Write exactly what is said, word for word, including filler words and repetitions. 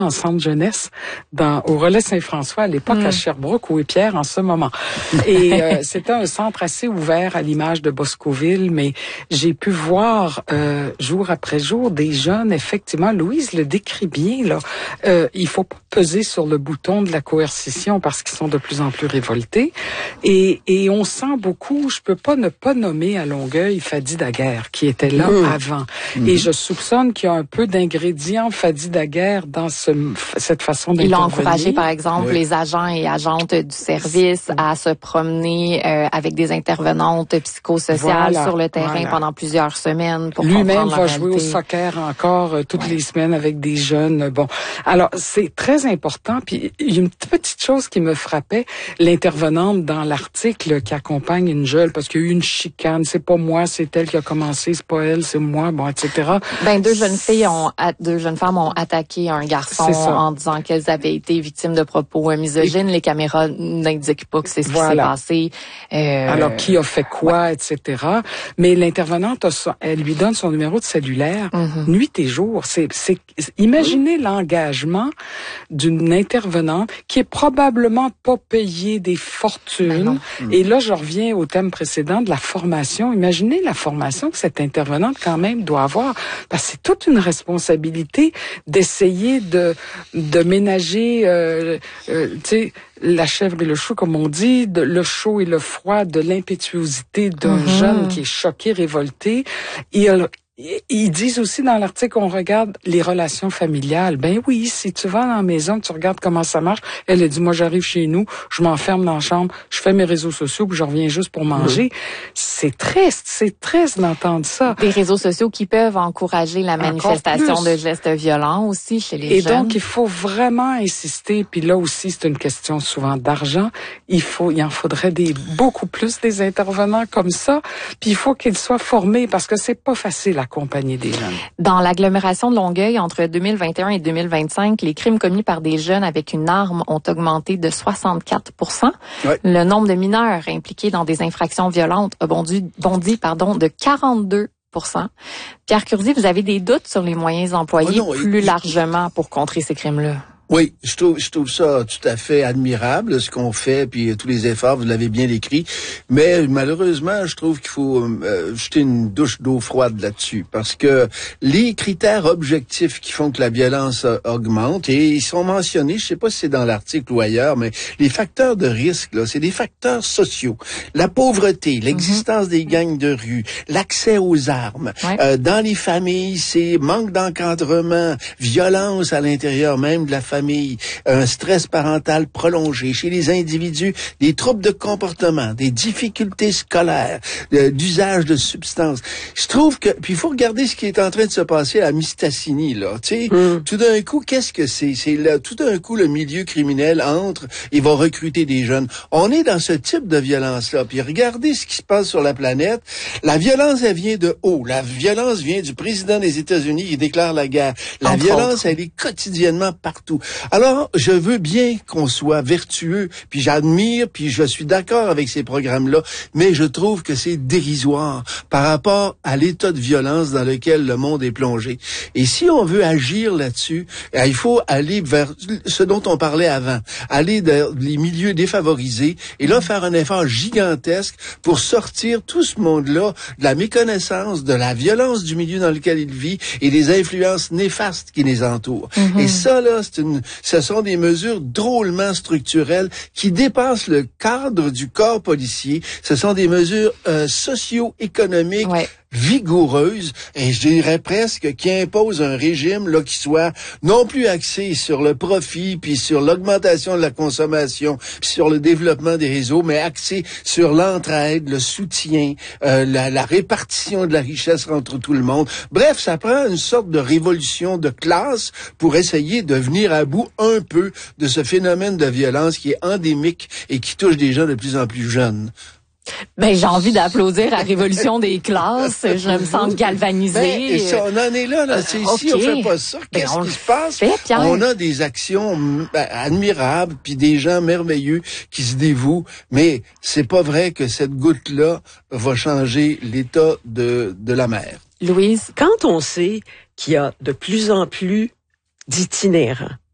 en centre jeunesse dans au Relais Saint-François à l'époque mm. à Sherbrooke où est Pierre en ce moment. Et euh, c'était un centre assez ouvert à l'image de Boscoville, mais j'ai pu voir euh, jour après jour des jeunes, effectivement, Louise le décrit bien, là. Euh, il faut pas peser sur le bouton de la coercition parce qu'ils sont de plus en plus révoltés. Et, et on sent beaucoup, je peux pas ne pas nommer à Longueuil Fadi Daguerre, qui était là mm. avant. Mm. Et je soupçonne qu'il y a un peu d'ingrédients Fadi Daguerre dans ce cette façon d'intervenir. Il a encouragé, par exemple, oui. les agents et agentes du service oui. à se promener euh, avec des intervenantes psychosociales voilà, sur le terrain voilà. pendant plusieurs semaines pour comprendre la Lui-même va réalité. jouer au soccer encore euh, toutes ouais. les semaines avec des jeunes. Bon, alors c'est très important. Puis il y a une petite chose qui me frappait, l'intervenante dans l'article qui accompagne une jeune, parce qu'il y a eu une chicane. C'est pas moi, c'est elle qui a commencé, c'est pas elle, c'est moi, bon, et cetera. Ben deux jeunes filles ont, deux jeunes femmes ont attaqué un garçon en disant qu'elles avaient été victimes de propos misogynes. Et les caméras n'indiquent pas que c'est ce voilà. qui s'est passé. Euh... Alors, qui a fait quoi, ouais. et cetera. Mais l'intervenante, a son, elle lui donne son numéro de cellulaire mm-hmm. nuit et jour. C'est, c'est, imaginez mm-hmm. l'engagement d'une intervenante qui est probablement pas payée des fortunes. Mm-hmm. Et là, je reviens au thème précédent de la formation. Imaginez la formation que cette intervenante quand même doit avoir. Parce que c'est toute une responsabilité d'essayer de de ménager, euh, euh, tu sais, la chèvre et le chou, comme on dit, de, le chaud et le froid, de l'impétuosité d'un mm-hmm. jeune qui est choqué, révolté. Et ils disent aussi dans l'article qu'on regarde les relations familiales. Ben oui, si tu vas dans la maison, tu regardes comment ça marche. Elle a dit, moi j'arrive chez nous, je m'enferme dans la chambre, je fais mes réseaux sociaux, puis je reviens juste pour manger. Mmh. C'est triste, c'est triste d'entendre ça. Des réseaux sociaux qui peuvent encourager la manifestation de gestes violents aussi chez les Et jeunes. Et donc, il faut vraiment insister, puis là aussi, c'est une question souvent d'argent. Il faut, il en faudrait des, beaucoup plus des intervenants comme ça, puis il faut qu'ils soient formés, parce que c'est pas facile à accompagner des jeunes. Dans l'agglomération de Longueuil, entre deux mille vingt et un et deux mille vingt-cinq, les crimes commis par des jeunes avec une arme ont augmenté de soixante-quatre pour cent. Ouais. Le nombre de mineurs impliqués dans des infractions violentes a bondi, bondi pardon, de quarante-deux pour cent. Pierre Curzi, vous avez des doutes sur les moyens employés oh non, plus il, largement pour contrer ces crimes-là? Oui, je trouve, je trouve ça tout à fait admirable, ce qu'on fait, puis tous les efforts, vous l'avez bien écrit. Mais malheureusement, je trouve qu'il faut euh, jeter une douche d'eau froide là-dessus, parce que les critères objectifs qui font que la violence augmente, et ils sont mentionnés, je sais pas si c'est dans l'article ou ailleurs, mais les facteurs de risque, là, c'est des facteurs sociaux. La pauvreté, l'existence mm-hmm. des gangs de rue, l'accès aux armes. Ouais. Euh, dans les familles, c'est manque d'encadrement, violence à l'intérieur même de la famille, un stress parental prolongé. Chez les individus, des troubles de comportement, des difficultés scolaires, euh, d'usage de substances. Je trouve que, puis il faut regarder ce qui est en train de se passer à Mistassini, là. Tu sais, mm. tout d'un coup, qu'est-ce que c'est? C'est là, tout d'un coup, le milieu criminel entre et va recruter des jeunes. On est dans ce type de violence-là. Puis regardez ce qui se passe sur la planète. La violence, elle vient de haut. La violence vient du président des États-Unis qui déclare la guerre. La Entre violence, autres. Elle est quotidiennement partout. Alors, je veux bien qu'on soit vertueux, puis j'admire, puis je suis d'accord avec ces programmes-là, mais je trouve que c'est dérisoire par rapport à l'état de violence dans lequel le monde est plongé. Et si on veut agir là-dessus, il faut aller vers ce dont on parlait avant, aller dans les milieux défavorisés, et là, faire un effort gigantesque pour sortir tout ce monde-là de la méconnaissance, de la violence du milieu dans lequel il vit, et des influences néfastes qui les entourent. Mm-hmm. Et ça, là, c'est une ce sont des mesures drôlement structurelles qui dépassent le cadre du corps policier. Ce sont des mesures euh, socio-économiques ouais. vigoureuses, et je dirais presque qui imposent un régime là qui soit non plus axé sur le profit, puis sur l'augmentation de la consommation, puis sur le développement des réseaux, mais axé sur l'entraide, le soutien, euh, la, la répartition de la richesse entre tout le monde. Bref, ça prend une sorte de révolution de classe pour essayer de venir à bout un peu de ce phénomène de violence qui est endémique et qui touche des gens de plus en plus jeunes. Ben, j'ai envie d'applaudir la révolution des classes. Je me sens galvanisée. Ben, et ça, on en est là, là. C'est, okay. Si on fait pas ça, qu'est-ce ben, qui se passe? Fait, on a des actions ben, admirables, puis des gens merveilleux qui se dévouent, mais c'est pas vrai que cette goutte-là va changer l'état de, de la mer. Louise, quand on sait qu'il y a de plus en plus d'itinérants,